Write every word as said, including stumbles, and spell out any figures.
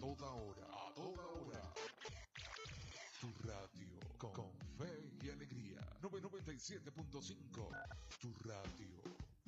toda hora, a toda hora. Tu radio con, con fe y alegría. noventa y siete punto cinco. Tu radio.